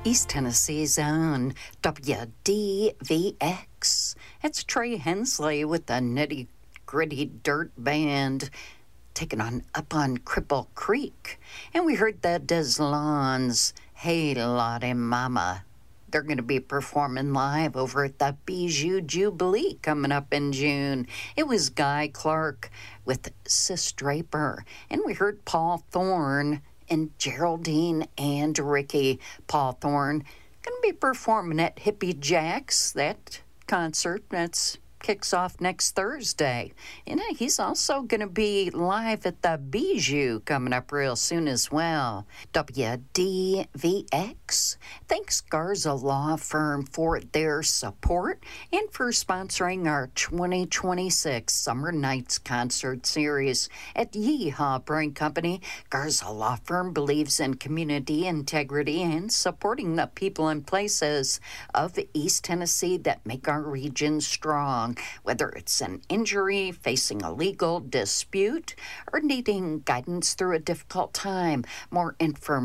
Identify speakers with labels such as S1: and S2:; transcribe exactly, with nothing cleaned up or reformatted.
S1: East Tennessee's own W D V X. It's Trey Hensley with the Nitty Gritty Dirt Band taking on up on Cripple Creek. And we heard the Deslons, Hey Lottie Mama. They're going to be performing live over at the Bijou Jubilee coming up in June. It was Guy Clark with Sis Draper. And we heard Paul Thorne and Geraldine and Ricky. Paul Thorne going to be performing at Hippie Jack's, that concert that's kicks off next Thursday. And he's also going to be live at the Bijou coming up real soon as well. W D V X thanks Garza Law Firm for their support and for sponsoring our twenty twenty-six Summer Nights concert series. At Yeehaw Brewing Company, Garza Law Firm believes in community integrity and supporting the people and places of East Tennessee that make our region strong. Whether it's an injury, facing a legal dispute, or needing guidance through a difficult time, more information